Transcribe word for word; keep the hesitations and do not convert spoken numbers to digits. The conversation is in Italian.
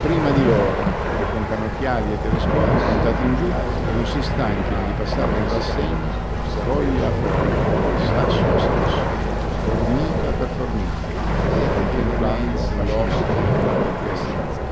prima di loro, che con cannocchiali e telescopi puntati in giù non si stanchino di passare in rassegna foglia a foglia, sasso a sasso, formica per formica, contemplando l'osso di questi